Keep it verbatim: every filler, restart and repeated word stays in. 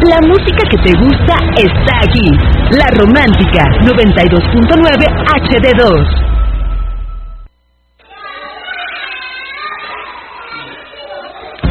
La música que te gusta está aquí. La Romántica noventa y dos punto nueve H D dos.